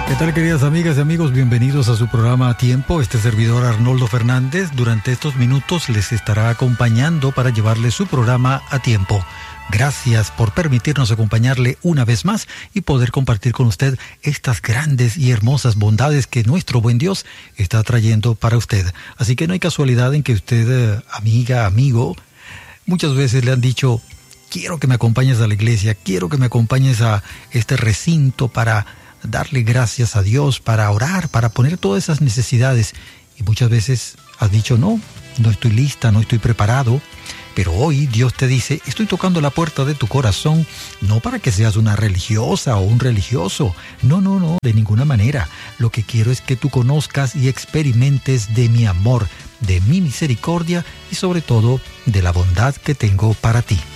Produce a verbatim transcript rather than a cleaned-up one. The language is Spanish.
¿Qué tal, queridas amigas y amigos? Bienvenidos a su programa A Tiempo. Este servidor Arnoldo Fernández durante estos minutos les estará acompañando para llevarles su programa A Tiempo. Gracias por permitirnos acompañarle una vez más y poder compartir con usted estas grandes y hermosas bondades que nuestro buen Dios está trayendo para usted. Así que no hay casualidad en que usted, amiga, amigo, muchas veces le han dicho: quiero que me acompañes a la iglesia, quiero que me acompañes a este recinto para darle gracias a Dios, para orar, para poner todas esas necesidades. Y muchas veces has dicho: no, no estoy lista, no estoy preparado. Pero hoy Dios te dice: estoy tocando la puerta de tu corazón, no para que seas una religiosa o un religioso. No, no, no, de ninguna manera. Lo que quiero es que tú conozcas y experimentes de mi amor, de mi misericordia y sobre todo de la bondad que tengo para ti.